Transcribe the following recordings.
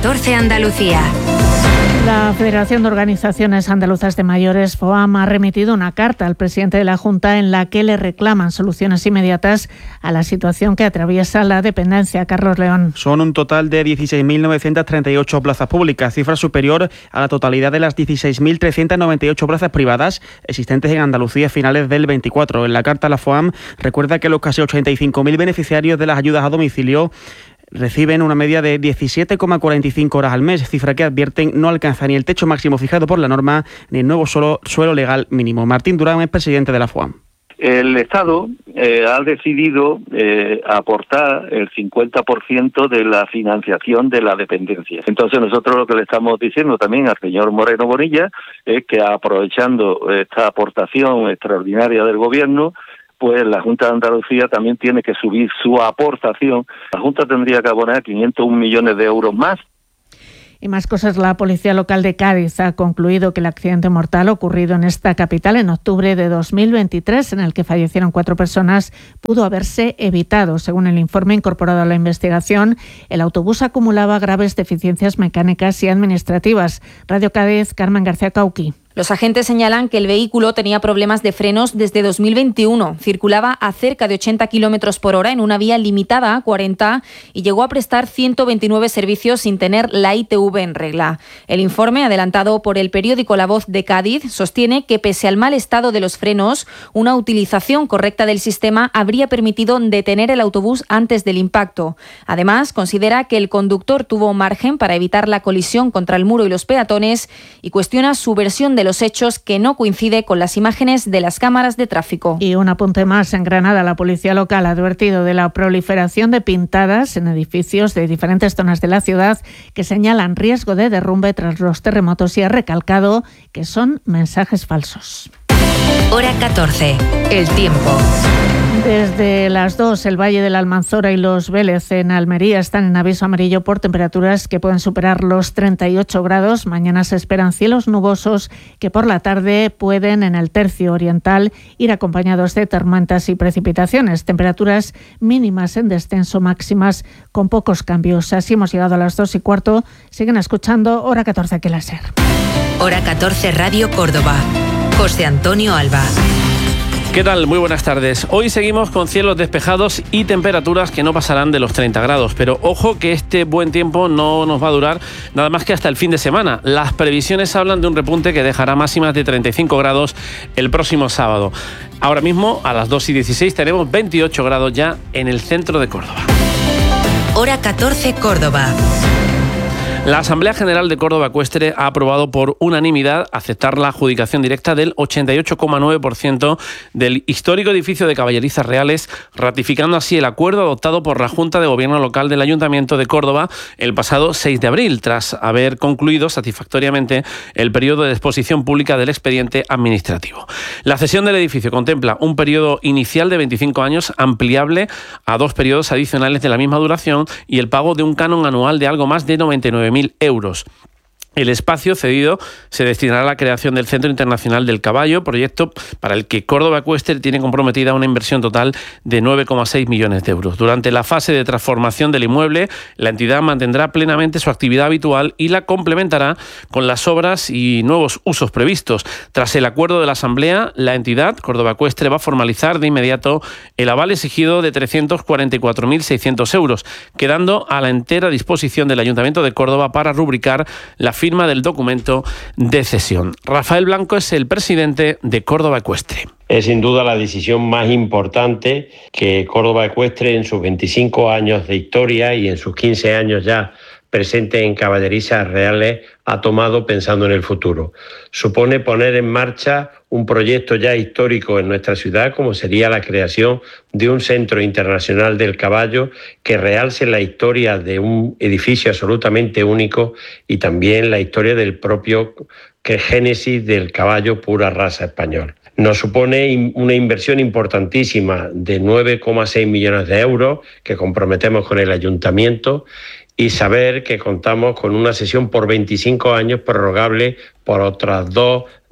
14 Andalucía. La Federación de Organizaciones Andaluzas de Mayores, FOAM, ha remitido una carta al presidente de la Junta en la que le reclaman soluciones inmediatas a la situación que atraviesa la dependencia. Carlos León. Son un total de 16.938 plazas públicas, cifra superior a la totalidad de las 16.398 plazas privadas existentes en Andalucía a finales del 24. En la carta, la FOAM recuerda que los casi 85.000 beneficiarios de las ayudas a domicilio reciben una media de 17,45 horas al mes, cifra que advierten no alcanza ni el techo máximo fijado por la norma ni el nuevo suelo legal mínimo. Martín Durán es presidente de la FOAM. El Estado ha decidido aportar el 50% de la financiación de la dependencia. Entonces nosotros lo que le estamos diciendo también al señor Moreno Bonilla es que, aprovechando esta aportación extraordinaria del Gobierno, pues la Junta de Andalucía también tiene que subir su aportación. La Junta tendría que abonar 501 millones de euros más. Y más cosas, la Policía Local de Cádiz ha concluido que el accidente mortal ocurrido en esta capital en octubre de 2023, en el que fallecieron 4 personas, pudo haberse evitado. Según el informe incorporado a la investigación, el autobús acumulaba graves deficiencias mecánicas y administrativas. Radio Cádiz, Carmen García Cauqui. Los agentes señalan que el vehículo tenía problemas de frenos desde 2021. Circulaba a cerca de 80 km por hora en una vía limitada a 40 y llegó a prestar 129 servicios sin tener la ITV en regla. El informe, adelantado por el periódico La Voz de Cádiz, sostiene que pese al mal estado de los frenos, una utilización correcta del sistema habría permitido detener el autobús antes del impacto. Además, considera que el conductor tuvo margen para evitar la colisión contra el muro y los peatones y cuestiona su versión de los hechos, que no coincide con las imágenes de las cámaras de tráfico. Y un apunte más: en Granada, la policía local ha advertido de la proliferación de pintadas en edificios de diferentes zonas de la ciudad que señalan riesgo de derrumbe tras los terremotos y ha recalcado que son mensajes falsos. Hora 14. El tiempo. Desde las 2, el Valle de la Almanzora y los Vélez en Almería están en aviso amarillo por temperaturas que pueden superar los 38 grados. Mañana se esperan cielos nubosos que por la tarde pueden, en el tercio oriental, ir acompañados de tormentas y precipitaciones. Temperaturas mínimas en descenso, máximas con pocos cambios. Así hemos llegado a las 2:15. Siguen escuchando Hora 14 aquí la SER. Hora 14 Radio Córdoba. José Antonio Alba. ¿Qué tal? Muy buenas tardes. Hoy seguimos con cielos despejados y temperaturas que no pasarán de los 30 grados. Pero ojo que este buen tiempo no nos va a durar nada más que hasta el fin de semana. Las previsiones hablan de un repunte que dejará máximas de 35 grados el próximo sábado. Ahora mismo, a las 2:16, tenemos 28 grados ya en el centro de Córdoba. Hora 14 Córdoba. La Asamblea General de Córdoba Ecuestre ha aprobado por unanimidad aceptar la adjudicación directa del 88,9% del histórico edificio de Caballerizas Reales, ratificando así el acuerdo adoptado por la Junta de Gobierno Local del Ayuntamiento de Córdoba el pasado 6 de abril, tras haber concluido satisfactoriamente el periodo de exposición pública del expediente administrativo. La cesión del edificio contempla un periodo inicial de 25 años, ampliable a 2 periodos adicionales de la misma duración y el pago de un canon anual de algo más de 99.000 euros. El espacio cedido se destinará a la creación del Centro Internacional del Caballo, proyecto para el que Córdoba Ecuestre tiene comprometida una inversión total de 9,6 millones de euros. Durante la fase de transformación del inmueble, la entidad mantendrá plenamente su actividad habitual y la complementará con las obras y nuevos usos previstos. Tras el acuerdo de la Asamblea, la entidad, Córdoba Ecuestre, va a formalizar de inmediato el aval exigido de 344.600 euros, quedando a la entera disposición del Ayuntamiento de Córdoba para rubricar la firma del documento de cesión. Rafael Blanco es el presidente de Córdoba Ecuestre. Es sin duda la decisión más importante que Córdoba Ecuestre, en sus 25 años de historia y en sus 15 años ya presente en Caballerizas Reales, ha tomado pensando en el futuro. Supone poner en marcha un proyecto ya histórico en nuestra ciudad, como sería la creación de un Centro Internacional del Caballo que realce la historia de un edificio absolutamente único y también la historia del propio génesis del caballo pura raza español. Nos supone una inversión importantísima de 9,6 millones de euros que comprometemos con el Ayuntamiento, y saber que contamos con una cesión por 25 años prorrogable por otras 2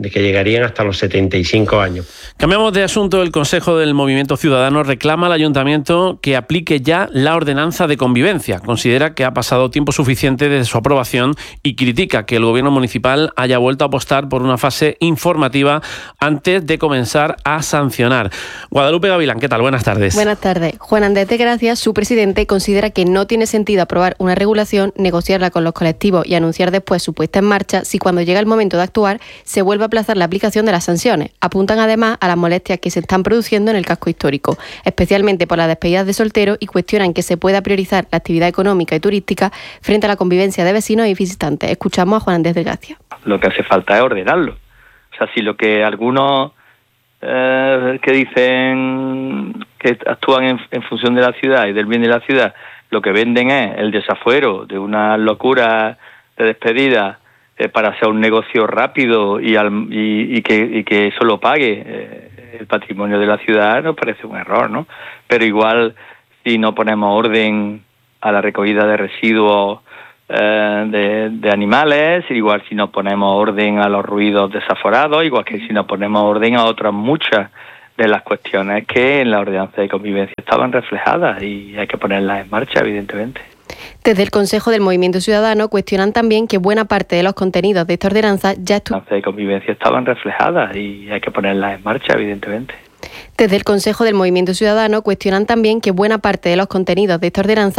de que llegarían hasta los 75 años. Cambiamos de asunto. El Consejo del Movimiento Ciudadano reclama al Ayuntamiento que aplique ya la ordenanza de convivencia. Considera que ha pasado tiempo suficiente desde su aprobación y critica que el Gobierno municipal haya vuelto a apostar por una fase informativa antes de comenzar a sancionar. Guadalupe Gavilán, ¿qué tal? Buenas tardes. Buenas tardes. Juan Andrés de Gracia, su presidente, considera que no tiene sentido aprobar una regulación, negociarla con los colectivos y anunciar después su puesta en marcha si cuando llega el momento de actuar se vuelve a aplazar la aplicación de las sanciones. Apuntan además a las molestias que se están produciendo en el casco histórico, especialmente por las despedidas de solteros, y cuestionan que se pueda priorizar la actividad económica y turística frente a la convivencia de vecinos y visitantes. Escuchamos a Juan Andrés de Gracia. Lo que hace falta es ordenarlo. O sea, si lo que algunos que dicen que actúan en función de la ciudad y del bien de la ciudad, lo que venden es el desafuero de una locura de despedida para hacer un negocio rápido y que eso lo pague el patrimonio de la ciudad, nos parece un error, ¿no? Pero igual, si no ponemos orden a la recogida de residuos de animales, igual si no ponemos orden a los ruidos desaforados, igual que si no ponemos orden a otras muchas de las cuestiones que en la ordenanza de convivencia estaban reflejadas, y hay que ponerlas en marcha, evidentemente. Desde el Consejo del Movimiento Ciudadano cuestionan también que buena parte de los contenidos de esta ordenanza ya de convivencia estaban reflejadas y hay que ponerlas en marcha, evidentemente. Desde el Consejo del Movimiento Ciudadano cuestionan también que buena parte de los contenidos de esta ordenanza